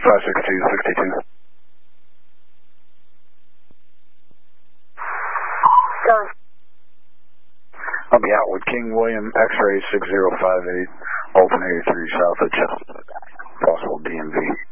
562, 62. I'll be out with King William, X-ray 6058, Alton 83 south of Chesapeake. Possible DMV.